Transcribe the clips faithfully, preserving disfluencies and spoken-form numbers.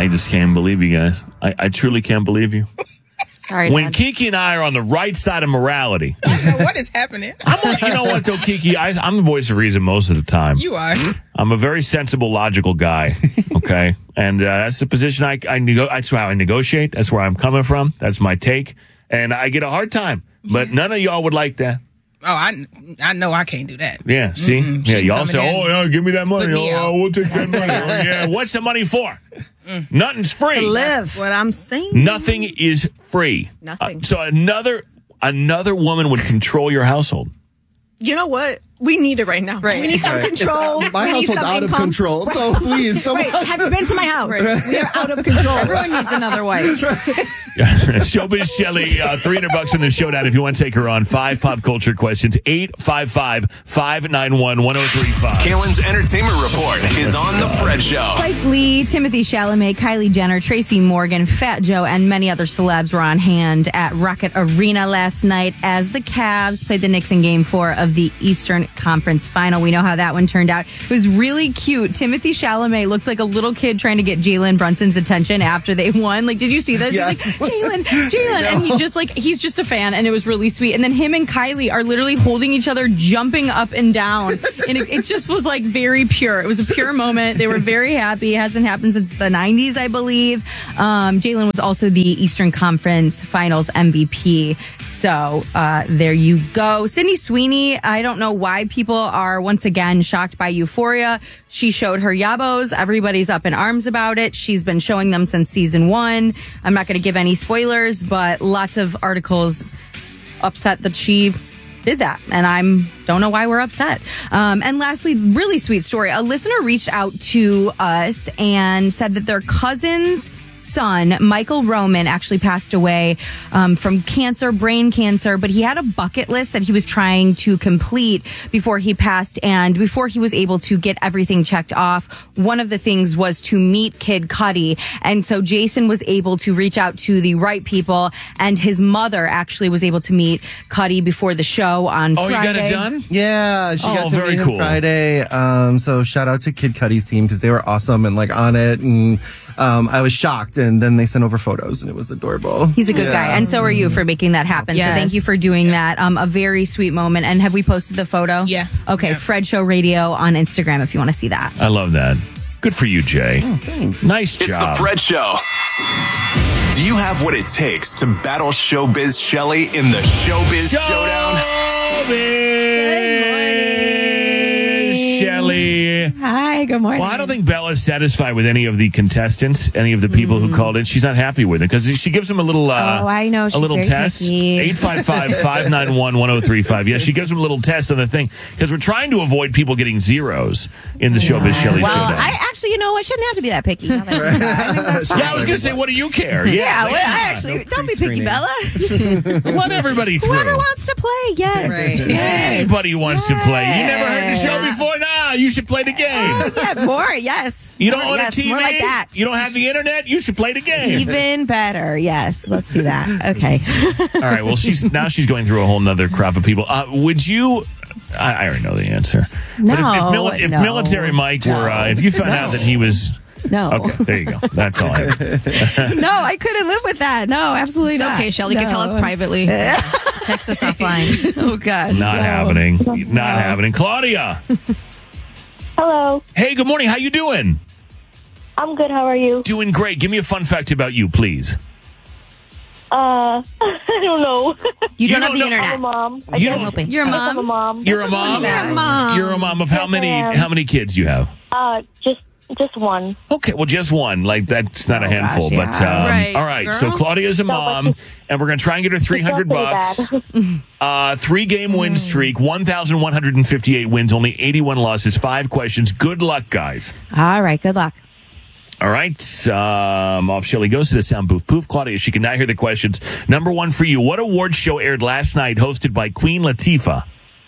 I just can't believe you guys. I, I truly can't believe you. Sorry, when Dad. Kiki and I are on the right side of morality. I don't know what is happening. I'm a, you know what, though, Kiki? I, I'm the voice of reason most of the time. You are. I'm a very sensible, logical guy, okay? And uh, that's the position I, I nego- that's how I negotiate. That's where I'm coming from. That's my take. And I get a hard time. But none of y'all would like that. Oh, I, I know I can't do that. Yeah, see? Mm-mm. Yeah, She y'all coming say, in. oh, yeah, give me that money. Put me Oh, out. we'll take that money. Oh, yeah, what's the money for? Mm. Nothing's free. To live. That's what I'm saying. Nothing is free. Nothing. Uh, so another another woman would control your household. You know what? We need it right now. Right. We need some Right. control. It's, uh, my We need household's some out of income. control, so please, someone. Right. Have you been to my house? We are out of control. Everyone needs another wife. Showbiz Shelly, uh, three hundred bucks in the showdown if you want to take her on. Five pop culture questions. eight five five, five nine one, one oh three five. Kalen's Entertainment Report is on The Fred Show. Spike Lee, Timothy Chalamet, Kylie Jenner, Tracy Morgan, Fat Joe, and many other celebs were on hand at Rocket Arena last night as the Cavs played the Knicks in Game four of the Eastern Conference Final. We know how that one turned out. It was really cute. Timothy Chalamet looked like a little kid trying to get Jalen Brunson's attention after they won. Like, did you see this? Yeah. He's like, Jalen, Jalen. And he just like, he's just a fan, and it was really sweet. And then him and Kylie are literally holding each other, jumping up and down. And it, it just was like very pure. It was a pure moment. They were very happy. It hasn't happened since the nineties, I believe. Um, Jalen was also the Eastern Conference Finals M V P. So uh, there you go. Sydney Sweeney, I don't know why people are once again shocked by Euphoria. She showed her yabos. Everybody's up in arms about it. She's been showing them since season one. I'm not going to give any spoilers, but lots of articles upset that she did that. And I'm don't know why we're upset. Um, and lastly, really sweet story. A listener reached out to us and said that their cousin's son, Michael Roman, actually passed away um, from cancer, brain cancer, but he had a bucket list that he was trying to complete before he passed. And before he was able to get everything checked off, one of the things was to meet Kid Cudi. And so Jason was able to reach out to the right people, and his mother actually was able to meet Cudi before the show on Oh, Friday. you got it done? Yeah, she Oh, got to very meet him cool. Friday. Um, so shout out to Kid Cudi's team because they were awesome and like on it. And um, I was shocked. And then they sent over photos and it was adorable. He's a good Yeah. guy. And so are you for making that happen. Yes. So thank you for doing that. Um, a very sweet moment. And have we posted the photo? Yeah. Okay. Yeah. Fred Show Radio on Instagram if you want to see that. I love that. Good for you, Jay. Oh, thanks. Nice It's job. The Fred Show. Do you have what it takes to battle Showbiz Shelly in the Showbiz Showdown? Showbiz Shelly. Hi, good morning. Well, I don't think Bella's satisfied with any of the contestants, any of the people who called in. She's not happy with it because she gives them a little, uh, Oh, I know. a She's little very test. picky. eight five five, five nine one, one oh three five. Yeah, she gives them a little test on the thing because we're trying to avoid people getting zeros in the Showbiz Shelly Well, Showdown. I actually, you know, I shouldn't have to be that picky. Now that I think about it. I think that's yeah, I fine. was going to say, what do you care? Yeah, Yeah, like, well, I come on. actually No don't be picky, pre-screening. Bella. Let everybody through. Whoever wants to play, yes. Right. Yes. Anybody wants to play. You never heard the show Yes. before? Nah, you should play the game. Oh, yeah, more, yes. You don't more, own yes, a T V? More like that. You don't have the internet? You should play the game. Even better, yes. Let's do that. Okay. All right, well, she's now she's going through a whole nother crop of people. Uh, would you... I, I already know the answer. but if, if, No, mili- if no. military Mike were... Uh, if you found out that he was... No. Okay, there you go. That's all I have. No, I couldn't live with that. No, absolutely It's not. okay, Shelly. You can tell us No. privately. Text us offline. Oh, gosh. Not no. happening. Not happening. Claudia. Hello. Hey, good morning. How you doing? I'm good. How are you? Doing great. Give me a fun fact about you, please. Uh, I don't know. You don't You have don't the know- I'm a internet. mom. I You guess- don't- You're a I guess I'm a mom? mom. You're a mom? You're a mom. You're a mom of how Yes, many I am. how many kids you have? Uh, just just one. Okay, well, just one. Like, that's not a Oh, handful. gosh, but, yeah. um, Right, all right. So, girl. Claudia's a No, mom, but- and we're going to try and get her three hundred It's not bucks. pretty Uh, three game win streak, one thousand one hundred fifty-eight wins, only eighty-one losses, five questions. Good luck, guys. All right. Good luck. All right. Um, off Shelly goes to the sound booth. Poof, Claudia, she can now hear the questions. Number one for you. What award show aired last night hosted by Queen Latifah?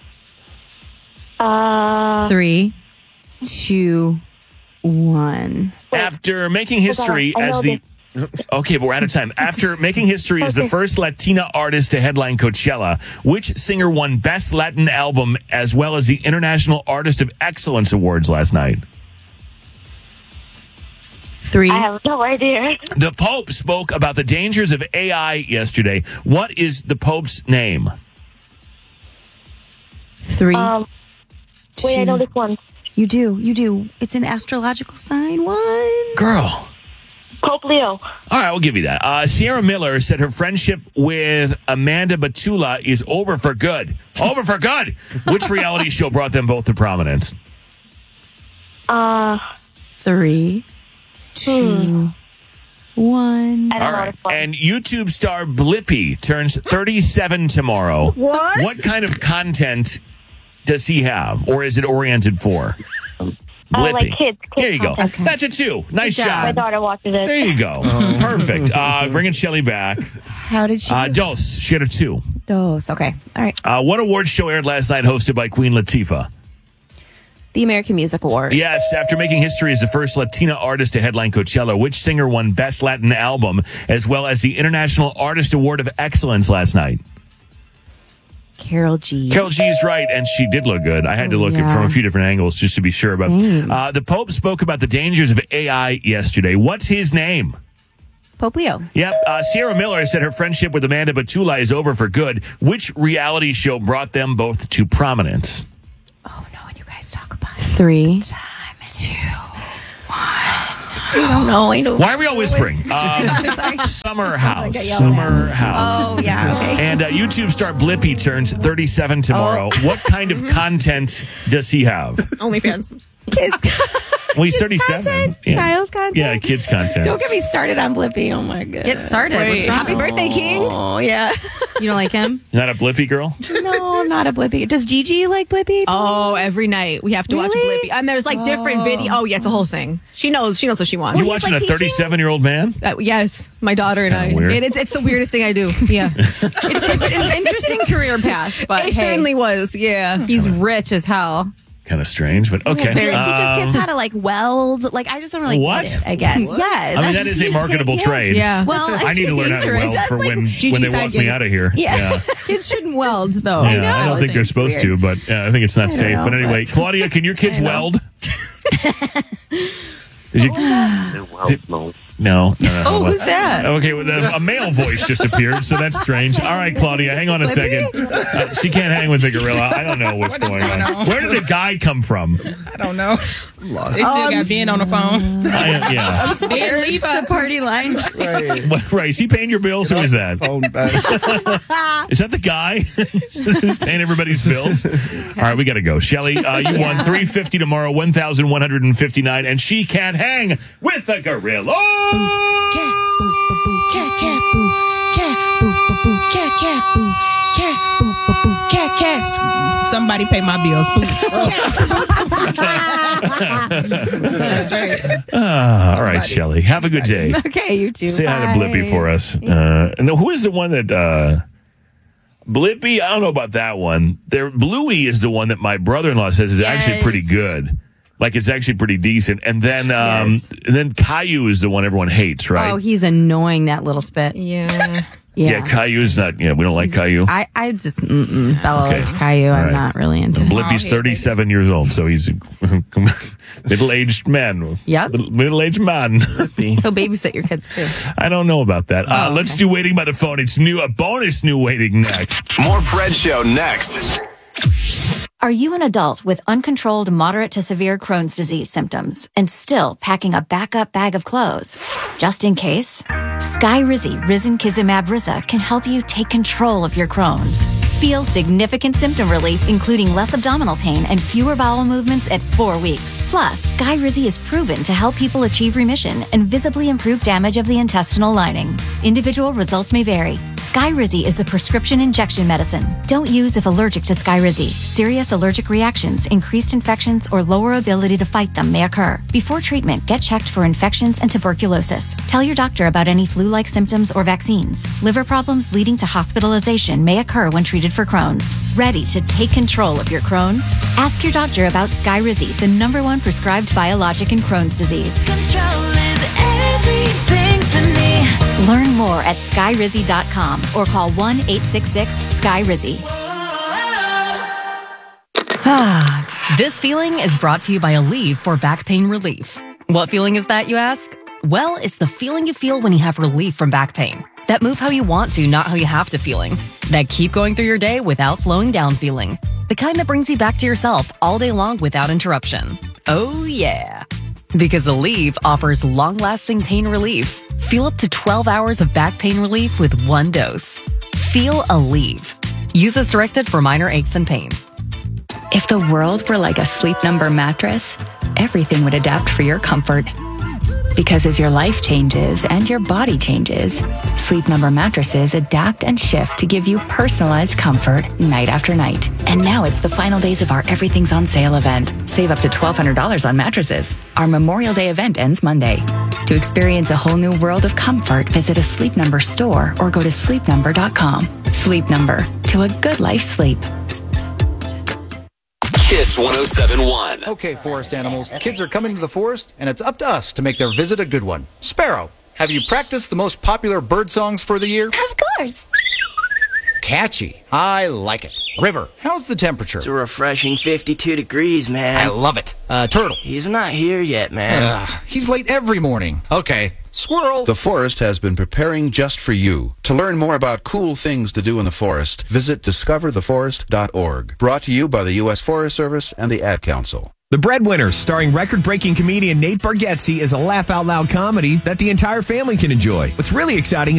Uh, Three, two, one. After making history I know as the... Okay, but we're out of time. After making history as the Okay. first Latina artist to headline Coachella, which singer won Best Latin Album as well as the International Artist of Excellence Awards last night? Three. I have no idea. The Pope spoke about the dangers of A I yesterday. What is the Pope's name? Three. Um, wait, I know this one. You do. You do. It's an astrological sign. One. Girl. Pope Leo. All right, we'll give you that. Uh, Sierra Miller said her friendship with Amanda Batula is over for good. Over for good. Which reality show brought them both to prominence? Uh, Three. Two. One. I don't All know right. this one. And YouTube star Blippi turns thirty-seven tomorrow. What? What kind of content does he have, or is it oriented for? Uh, like kids. kids There you go. content. That's a two. Nice Good job. My job. daughter watches it. There you go. Perfect. Uh, bringing Shelly back. How did she? Uh, Dose. She had a two. Dose. Okay. All right. Uh, what awards show aired last night hosted by Queen Latifah? The American Music Award. Yes, after making history as the first Latina artist to headline Coachella, which singer won Best Latin Album, as well as the International Artist Award of Excellence last night? Carol G. Carol G is right, and she did look good. I had to look Yeah. at from a few different angles just to be sure about. Same. Uh, the Pope spoke about the dangers of A I yesterday. What's his name? Pope Leo. Yep. Uh, Sierra Miller said her friendship with Amanda Batula is over for good. Which reality show brought them both to prominence? Oh no! When you guys talk about it. Three. Time two. I don't know. I know. Why are we all whispering? Um, Summer House. get yelled Summer House. Oh yeah. Okay. And uh, YouTube star Blippi turns thirty-seven tomorrow. What kind of content does he have? OnlyFans. Kids. Well, he's thirty-seven. Content? Yeah. Child content. Yeah, kids content. Don't get me started on Blippi. Oh my god. Get started. Wait, What's wrong? happy birthday, King. Oh yeah. You don't like him? Not a Blippi girl? No, I'm not a Blippi. Does Gigi like Blippi? Oh, every night we have to watch Really? Blippi. And there's like different video. Oh, yeah, it's a whole thing. She knows. She knows what she wants. You he's watching like a teaching- thirty-seven-year-old man? Uh, yes, my daughter and I. kinda weird. It, it's, it's the weirdest thing I do. Yeah, It's, it's an interesting career path, but it hey, certainly was. Yeah. he's rich as hell. Kind of strange, but okay. He like, teaches Um, kids how to like weld. Like I just don't really What? get it, I guess. Yes. I mean, that is a marketable trade. Yeah. Well, I need to learn how to dangerous. weld That's for like- when, Gigi when they side walk me gig. out of here. Yeah. Yeah. Kids shouldn't weld, though. Yeah, I, know. don't think they're It's supposed to, but uh, I think it's not safe. know, but anyway, but- Claudia, can your kids weld? Did you? Did- no, no, no. Oh, no. who's that? Okay, well, the- a male voice just appeared, so that's strange. All right, Claudia, hang on a second. Uh, she can't hang with the gorilla. I don't know what's What is going, going on. on? Where did the guy come from? I don't know. Lost. They still got Ben on the phone. I, yeah, Ben, leave The us. party line. Right. What- right. Is he paying your bills? Who is that? Phone back. Is that the guy who's paying everybody's bills? All right, we got to go. Shelly, uh, you won three hundred fifty tomorrow, one thousand one hundred fifty-nine, and she can't hang with the gorilla. Cat, cat, boo. Cat, boo, boo, boo. Cat, cat, boo. Cat, boo, boo, boo. Cat, cat. Somebody pay my bills, boo. Ah, all right, Shelly. Have a good day. Okay, you too. Say hi to Bye. Blippi for us. Uh, and who is the one that uh, Blippi? I don't know about that one. There, Bluey is the one that my brother-in-law says is actually pretty Yes. good. Like it's actually pretty decent. And then, um, Yes. and then Caillou is the one everyone hates, right? Oh, he's annoying, that little spit. Yeah. Yeah. yeah, Caillou's not. Yeah, we don't like Caillou. I, I just, mm-mm. Bella Okay. likes Caillou. All I'm right. not really into it. Blippi's Oh, hey, thirty-seven years old, so he's a middle-aged man. Yep. Middle- Middle-aged man. He'll babysit your kids, too. I don't know about that. Uh, Oh, let's do waiting by the phone. It's new, a bonus new waiting next. More Fred Show next. Are you an adult with uncontrolled moderate to severe Crohn's disease symptoms and still packing a backup bag of clothes? Just in case, Skyrizi Risankizumab Riza can help you take control of your Crohn's. Feel significant symptom relief, including less abdominal pain and fewer bowel movements at four weeks. Plus, Skyrizi is proven to help people achieve remission and visibly improve damage of the intestinal lining. Individual results may vary. Skyrizi is a prescription injection medicine. Don't use if allergic to Skyrizi. Serious allergic reactions, increased infections, or lower ability to fight them may occur. Before treatment, get checked for infections and tuberculosis. Tell your doctor about any flu-like symptoms or vaccines. Liver problems leading to hospitalization may occur when treated for Crohn's. Ready to take control of your Crohn's? Ask your doctor about Skyrizi, the number one prescribed biologic in Crohn's disease. Control is everything to me. Learn more at skyrizi dot com or call one eight six six Sky Rizzy. Ah, this feeling is brought to you by Aleve for back pain relief. What feeling is that, you ask? Well, it's the feeling you feel when you have relief from back pain. That move how you want to, not how you have to feeling. That keep going through your day without slowing down feeling. The kind that brings you back to yourself all day long without interruption. Oh yeah. Because Aleve offers long-lasting pain relief. Feel up to twelve hours of back pain relief with one dose. Feel Aleve. Use as directed for minor aches and pains. If the world were like a Sleep Number mattress, everything would adapt for your comfort. Because as your life changes and your body changes, Sleep Number mattresses adapt and shift to give you personalized comfort night after night. And now it's the final days of our Everything's on Sale event. Save up to twelve hundred dollars on mattresses. Our Memorial Day event ends Monday. To experience a whole new world of comfort, visit a Sleep Number store or go to sleep number dot com. Sleep Number, to a good life sleep. Kiss one oh seven point one. Okay, forest animals, kids are coming to the forest, and it's up to us to make their visit a good one. Sparrow, have you practiced the most popular bird songs for the year? Of course. Catchy. I like it. River, how's the temperature? It's a refreshing fifty-two degrees, man. I love it. Uh, Turtle. He's not here yet, man. Uh, he's late every morning. Okay. Squirrel. The forest has been preparing just for you. To learn more about cool things to do in the forest, visit discover the forest dot org. Brought to you by the U S Forest Service and the Ad Council. The Breadwinners, starring record-breaking comedian Nate Bargatze, is a laugh-out-loud comedy that the entire family can enjoy. What's really exciting